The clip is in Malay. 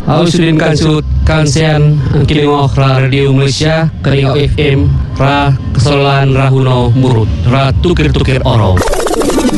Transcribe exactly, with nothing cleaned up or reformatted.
Aku sudin kansut kansean kilingok ra radio Malaysia kalingok F M ra kesalahan rahuno murut ra tukir-tukir oro.